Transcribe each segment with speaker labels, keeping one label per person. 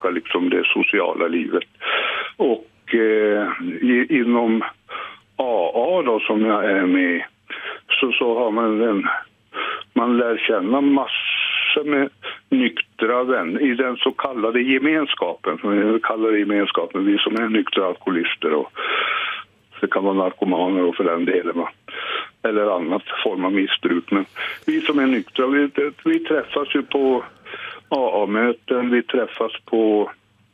Speaker 1: tillbaka liksom det sociala livet. Och inom AA då, som jag är med, så har man lär känna massor med nyktra vänner i den så kallade gemenskapen, som vi kallar gemenskapen, vi som är nyktra alkoholister, och det kan vara narkomaner och för den delen, va? Eller annat form av missbruk. Men vi som är nyktra, vi träffas ju på AA-möten, vi träffas på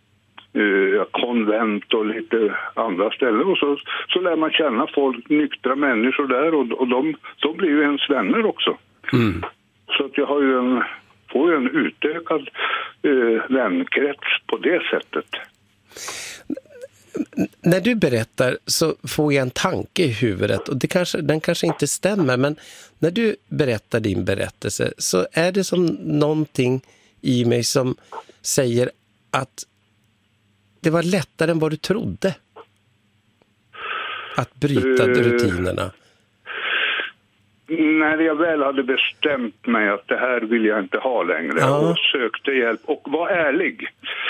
Speaker 1: konvent och lite andra ställen, och så lär man känna folk, nyktra människor där, och de blir ju ens vänner också. Så att jag har får ju en utökad vänkrets på det sättet.
Speaker 2: När du berättar så får jag en tanke i huvudet, och den kanske inte stämmer, men när du berättar din berättelse så är det som någonting i mig som säger att det var lättare än vad du trodde att bryta rutinerna. När
Speaker 1: jag väl hade bestämt mig att det här vill jag inte ha längre, och sökte hjälp och var ärlig.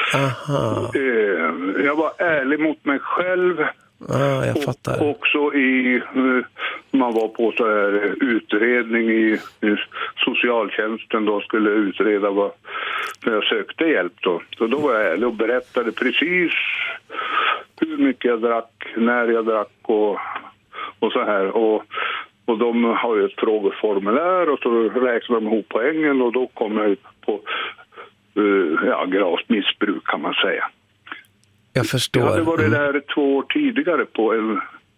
Speaker 1: Jag var ärlig mot mig själv.
Speaker 2: Jag fattar.
Speaker 1: Och också man var på så här utredning i socialtjänsten, då skulle utreda när jag sökte hjälp då. Så då var jag ärlig och berättade precis hur mycket jag drack, när jag drack och så här. Och de har ju ett frågeformulär, och så räknar de ihop poängen, och då kommer jag på gravt missbruk, kan man säga.
Speaker 2: Jag förstår.
Speaker 1: Jag hade varit där 2 år tidigare på en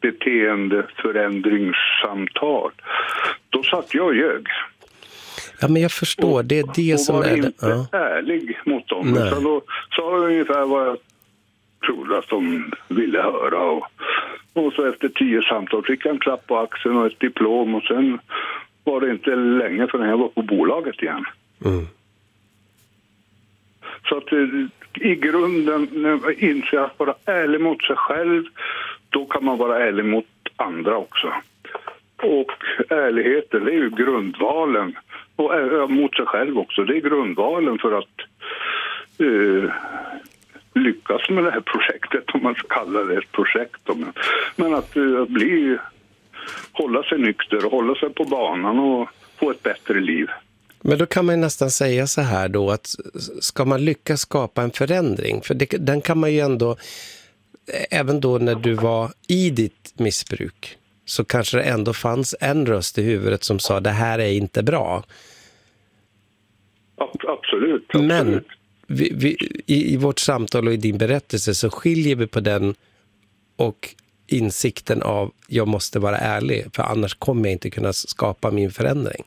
Speaker 1: beteendeförändringssamtal. Då satt jag och ljög.
Speaker 2: Ja, men jag förstår. Det är det som är det.
Speaker 1: Och var inte ärlig mot dem. Så då sa jag ungefär vad jag trodde att de ville höra. Och så efter 10 samtal fick jag en klapp på axeln och ett diplom. Och sen var det inte länge förrän jag var på bolaget igen. Så att i grunden, när man inser att vara ärlig mot sig själv, då kan man vara ärlig mot andra också. Och ärligheten, det är ju grundvalen. Och mot sig själv också, det är grundvalen för att lyckas med det här projektet, om man ska kalla det ett projekt. Men att hålla sig nykter och hålla sig på banan och få ett bättre liv.
Speaker 2: Men då kan man nästan säga så här då, att ska man lyckas skapa en förändring, för den kan man ju ändå, även då när du var i ditt missbruk, så kanske det ändå fanns en röst i huvudet som sa det här är inte bra.
Speaker 1: Absolut.
Speaker 2: Men i vårt samtal och i din berättelse så skiljer vi på den och insikten av jag måste vara ärlig, för annars kommer jag inte kunna skapa min förändring.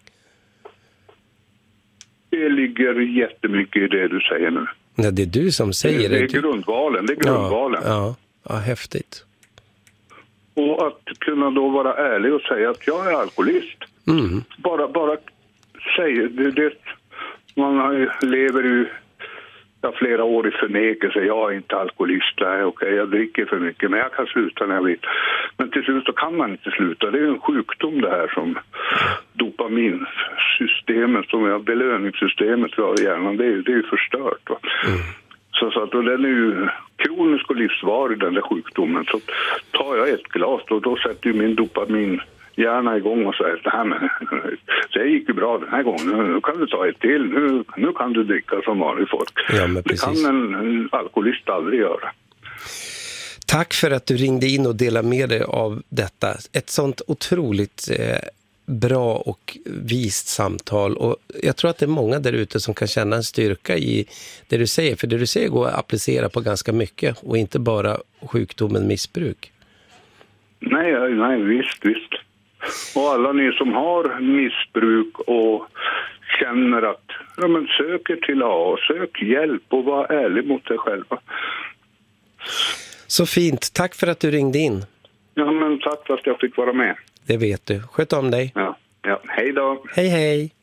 Speaker 1: Det ligger jättemycket i det du säger nu.
Speaker 2: Ja, det är du som säger det.
Speaker 1: Det är grundvalen.
Speaker 2: Ja, häftigt.
Speaker 1: Och att kunna då vara ärlig och säga att jag är alkoholist. Bara säga det. Man lever ju flera år i förnekelse. Jag är inte alkoholist. Okej, jag dricker för mycket, men jag kan sluta när jag vill. Men till slut så kan man inte sluta. Det är en sjukdom det här, som dopaminsystemet, som belöningssystemet vi har i hjärnan. Det är ju förstört. Va? Så att den är ju kronisk och livsvarig, den där sjukdomen. Så tar jag ett glas och då sätter ju min dopaminhjärna igång och säger det gick ju bra den här gången. Nu kan du ta ett till. Nu kan du dricka som vanlig folk.
Speaker 2: Ja,
Speaker 1: det kan en alkoholist aldrig göra.
Speaker 2: Tack för att du ringde in och delade med dig av detta. Ett sånt otroligt bra och vist samtal, och jag tror att det är många där ute som kan känna en styrka i det du säger, för det du säger går att applicera på ganska mycket och inte bara sjukdomen missbruk.
Speaker 1: Nej, visst. Och alla ni som har missbruk och känner att söker till AA, sök hjälp och var ärlig mot dig själva.
Speaker 2: Så fint, tack för att du ringde in.
Speaker 1: Ja, men tack för att jag fick vara med.
Speaker 2: Det vet du. Sköt om dig.
Speaker 1: Ja, hej då.
Speaker 2: Hej.